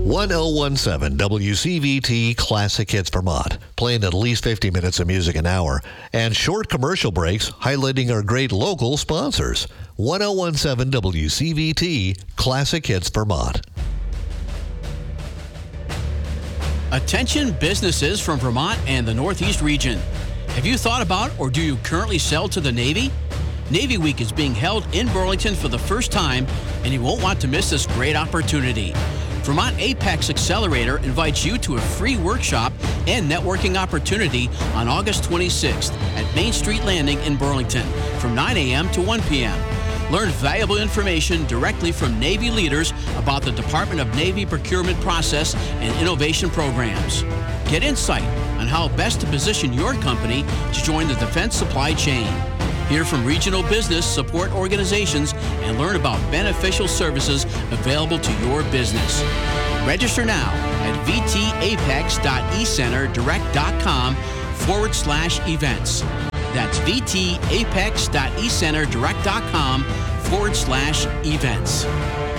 1017 WCVT Classic Hits Vermont, playing at least 50 minutes of music an hour, and short commercial breaks highlighting our great local sponsors. 1017 WCVT Classic Hits Vermont. Attention businesses from Vermont and the Northeast region. Have you thought about or do you currently sell to the Navy? Navy Week is being held in Burlington for the first time, and you won't want to miss this great opportunity. Vermont Apex Accelerator invites you to a free workshop and networking opportunity on August 26th at Main Street Landing in Burlington from 9 a.m. to 1 p.m. Learn valuable information directly from Navy leaders about the Department of Navy procurement process and innovation programs. Get insight on how best to position your company to join the defense supply chain. Hear from regional business support organizations and learn about beneficial services available to your business. Register now at vtapex.ecenterdirect.com/events. That's vtapex.ecenterdirect.com/events.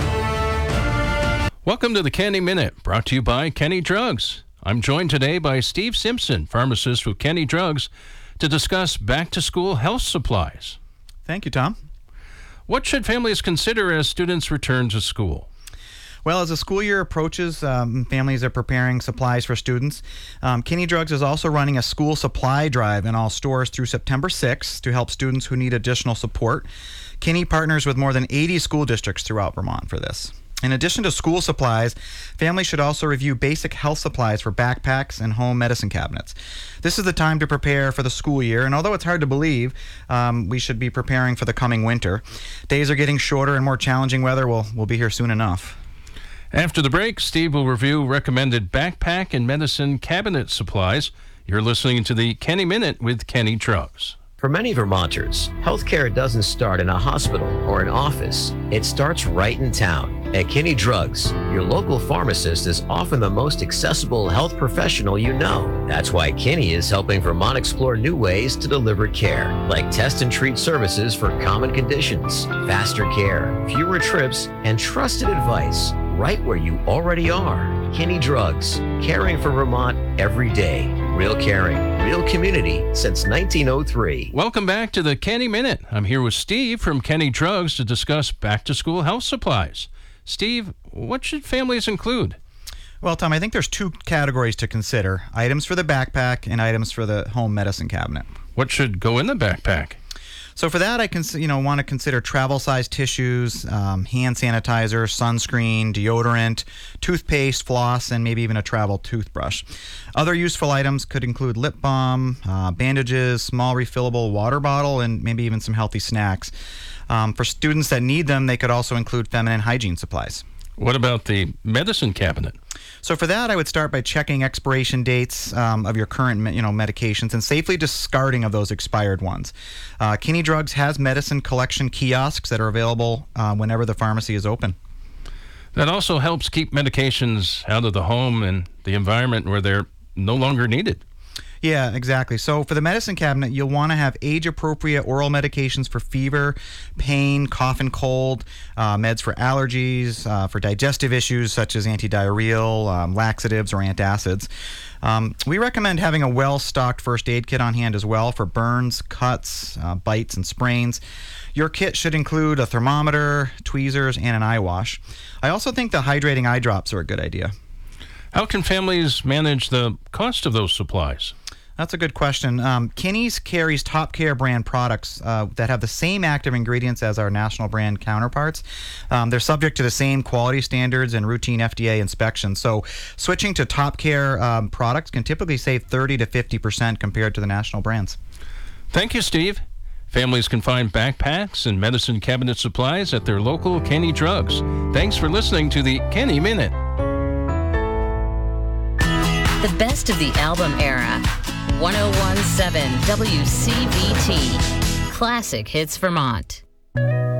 Welcome to the Kenny Minute, brought to you by Kenny Drugs. I'm joined today by Steve Simpson, pharmacist with Kenny Drugs, to discuss back-to-school health supplies. Thank you, Tom. What should families consider as students return to school? Well, as the school year approaches, families are preparing supplies for students. Kenny Drugs is also running a school supply drive in all stores through September 6th to help students who need additional support. Kenny partners with more than 80 school districts throughout Vermont for this. In addition to school supplies, families should also review basic health supplies for backpacks and home medicine cabinets. This is the time to prepare for the school year, and although it's hard to believe, we should be preparing for the coming winter. Days are getting shorter and more challenging weather will be here soon enough. After the break, Steve will review recommended backpack and medicine cabinet supplies. You're listening to the Kenny Minute with Kenny Drugs. For many Vermonters, healthcare doesn't start in a hospital or an office. It starts right in town. At Kenny Drugs, your local pharmacist is often the most accessible health professional you know. That's why Kenny is helping Vermont explore new ways to deliver care, like test and treat services for common conditions, faster care, fewer trips, and trusted advice right where you already are. Kenny Drugs, caring for Vermont every day. Real caring, real community since 1903. Welcome back to the Kenny Minute. I'm here with Steve from Kenny Drugs to discuss back-to-school health supplies. Steve, what should families include? Well, Tom, I think there's two categories to consider: items for the backpack and items for the home medicine cabinet. What should go in the backpack? So for that, I want to consider travel-sized tissues, hand sanitizer, sunscreen, deodorant, toothpaste, floss, and maybe even a travel toothbrush. Other useful items could include lip balm, bandages, small refillable water bottle, and maybe even some healthy snacks. For students that need them, they could also include feminine hygiene supplies. What about the medicine cabinet? So for that, I would start by checking expiration dates of your current medications and safely discarding of those expired ones. Kenny Drugs has medicine collection kiosks that are available whenever the pharmacy is open. That also helps keep medications out of the home and the environment where they're no longer needed. Yeah, exactly. So for the medicine cabinet, you'll want to have age-appropriate oral medications for fever, pain, cough and cold, meds for allergies, for digestive issues such as antidiarrheal, laxatives, or antacids. We recommend having a well-stocked first aid kit on hand as well for burns, cuts, bites, and sprains. Your kit should include a thermometer, tweezers, and an eye wash. I also think the hydrating eye drops are a good idea. How can families manage the cost of those supplies? That's a good question. Kenny's carries Top Care brand products that have the same active ingredients as our national brand counterparts. They're subject to the same quality standards and routine FDA inspections. So switching to Top Care products can typically save 30 to 50% compared to the national brands. Thank you, Steve. Families can find backpacks and medicine cabinet supplies at their local Kenny Drugs. Thanks for listening to the Kenny Minute. The best of the album era. 1017 WCVT. Classic Hits Vermont.